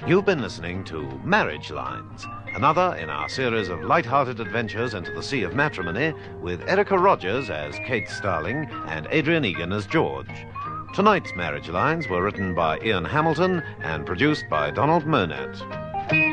You've been listening to Marriage Lines, another in our series of light-hearted adventures into the sea of matrimony with Erica Rogers as Kate Starling and Adrian Egan as George. Tonight's Marriage Lines were written by Ian Hamilton and produced by Donald Monette.